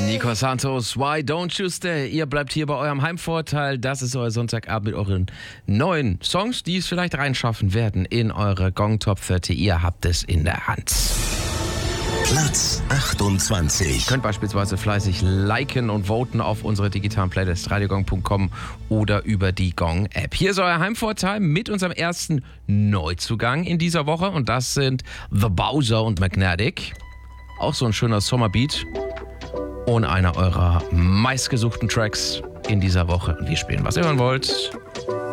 Nico Santos, Why Don't You Stay? Ihr bleibt hier bei eurem Heimvorteil. Das ist euer Sonntagabend mit euren neuen Songs, die es vielleicht reinschaffen werden in eure Gong Top 30. Ihr habt es in der Hand. Platz 28. Ihr könnt beispielsweise fleißig liken und voten auf unserer digitalen Playlist radiogong.com oder über die Gong-App. Hier ist euer Heimvorteil mit unserem ersten Neuzugang in dieser Woche und das sind The Bowser und Magnetic. Auch so ein schöner Sommerbeat und einer eurer meistgesuchten Tracks in dieser Woche. Und wir spielen, was ihr hören wollt.